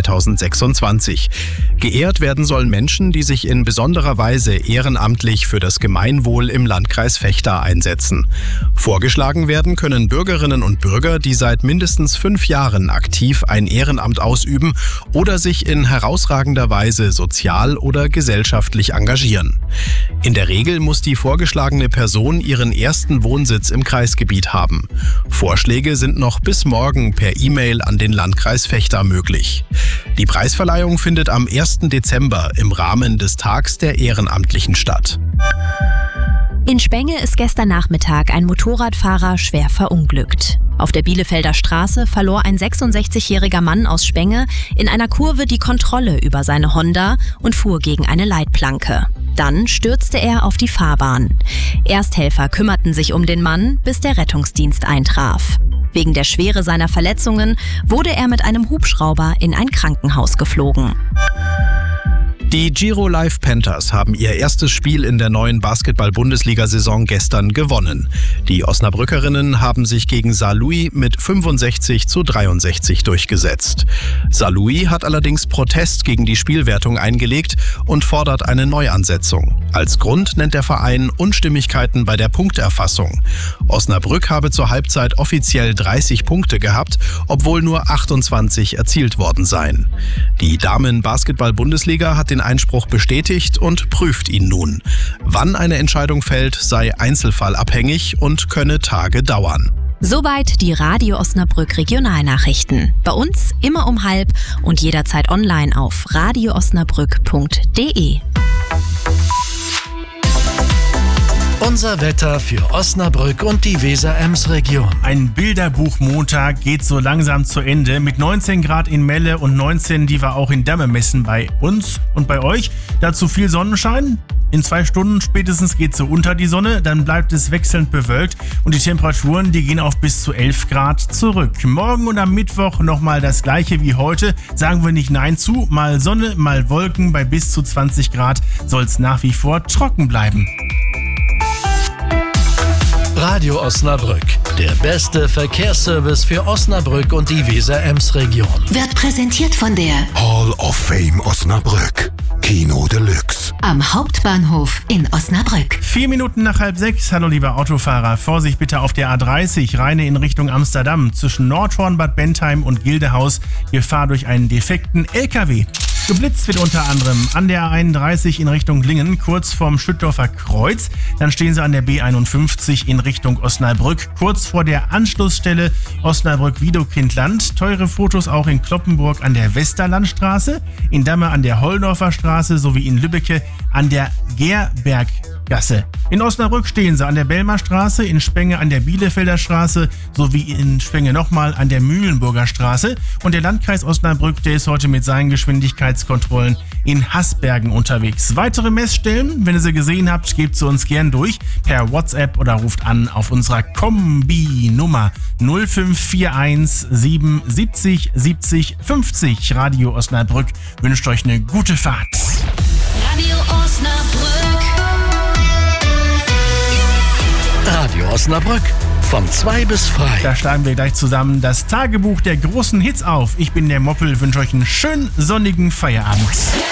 2026. Geehrt werden sollen Menschen, die sich in besonderer Weise ehrenamtlich für das Gemeinwohl im Landkreis Vechta einsetzen. Vorgeschlagen werden können Bürgerinnen und Bürger, die seit mindestens 5 Jahren aktiv ein Ehrenamt ausüben oder sich in herausragender Weise sozial oder gesellschaftlich engagieren. In der Regel muss die vorgeschlagene Person ihren ersten Wohnsitz im Kreisgebiet haben. Vorschläge sind noch bis morgen per E-Mail an den Landkreis Vechta möglich. Die Preisverleihung findet am 1. Dezember im Rahmen des Tags der Ehrenamtlichen statt. In Spenge ist gestern Nachmittag ein Motorradfahrer schwer verunglückt. Auf der Bielefelder Straße verlor ein 66-jähriger Mann aus Spenge in einer Kurve die Kontrolle über seine Honda und fuhr gegen eine Leitplanke. Dann stürzte er auf die Fahrbahn. Ersthelfer kümmerten sich um den Mann, bis der Rettungsdienst eintraf. Wegen der Schwere seiner Verletzungen wurde er mit einem Hubschrauber in ein Krankenhaus geflogen. Die Giro Live Panthers haben ihr erstes Spiel in der neuen Basketball-Bundesliga-Saison gestern gewonnen. Die Osnabrückerinnen haben sich gegen Saarlouis mit 65-63 durchgesetzt. Saarlouis hat allerdings Protest gegen die Spielwertung eingelegt und fordert eine Neuansetzung. Als Grund nennt der Verein Unstimmigkeiten bei der Punkterfassung. Osnabrück habe zur Halbzeit offiziell 30 Punkte gehabt, obwohl nur 28 erzielt worden seien. Die Damen-Basketball-Bundesliga hat den Einspruch bestätigt und prüft ihn nun. Wann eine Entscheidung fällt, sei einzelfallabhängig und könne Tage dauern. Soweit die Radio Osnabrück Regionalnachrichten. Bei uns immer um 12:30 und jederzeit online auf radioosnabrück.de. Unser Wetter für Osnabrück und die Weser-Ems-Region. Ein Bilderbuch-Montag geht so langsam zu Ende. Mit 19 Grad in Melle und 19, die wir auch in Damme messen bei uns und bei euch. Dazu viel Sonnenschein. In 2 Stunden spätestens geht so unter die Sonne, dann bleibt es wechselnd bewölkt und die Temperaturen, die gehen auf bis zu 11 Grad zurück. Morgen und am Mittwoch nochmal das gleiche wie heute, sagen wir nicht Nein zu. Mal Sonne, mal Wolken, bei bis zu 20 Grad soll es nach wie vor trocken bleiben. Radio Osnabrück, der beste Verkehrsservice für Osnabrück und die Weser-Ems-Region. Wird präsentiert von der Hall of Fame Osnabrück, Kino Deluxe. am Hauptbahnhof in Osnabrück. 4 Minuten nach 5:30. Hallo lieber Autofahrer, Vorsicht bitte auf der A30, Rheine in Richtung Amsterdam, zwischen Nordhorn, Bad Bentheim und Gildehaus, Gefahr durch einen defekten LKW. Geblitzt wird unter anderem an der A31 in Richtung Lingen, kurz vorm Schüttdorfer Kreuz. Dann stehen sie an der B51 in Richtung Osnabrück, kurz vor der Anschlussstelle Osnabrück-Wiedokindland. Teure Fotos auch in Kloppenburg an der Westerlandstraße, in Damme an der Hollendorfer Straße sowie in Lübbecke an der Gerberggasse. In Osnabrück stehen sie an der Belmer Straße, in Spenge an der Bielefelder Straße sowie in Spenge nochmal an der Mühlenburger Straße. Und der Landkreis Osnabrück, der ist heute mit seinen Geschwindigkeitskontrollen in Haßbergen unterwegs. Weitere Messstellen, wenn ihr sie gesehen habt, gebt sie uns gern durch per WhatsApp oder ruft an auf unserer Kombi-Nummer 0541 77 70 50. Radio Osnabrück wünscht euch eine gute Fahrt. Radio Osnabrück. Radio Osnabrück von 2 bis frei. Da schlagen wir gleich zusammen das Tagebuch der großen Hits auf. Ich bin der Moppel, wünsche euch einen schönen sonnigen Feierabend.